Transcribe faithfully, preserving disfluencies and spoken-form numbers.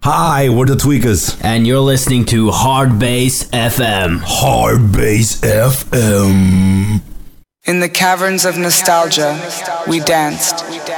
Hi, we're the Tweakers. And you're listening to Hard Bass F M. Hard Bass F M. In the caverns of nostalgia, we danced.